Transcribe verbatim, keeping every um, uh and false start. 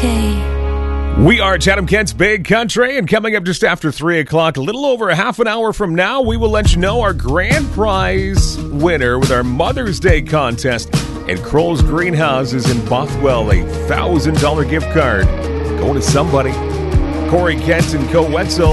okay. We are Chatham Kent's Big Country, and coming up just after three o'clock, a little over half an hour from now, we will let you know our grand prize winner with our Mother's Day contest at Kroll's Greenhouses in Bothwell. A one thousand dollars gift card going to somebody. Corey Kent and Co. Wetzel.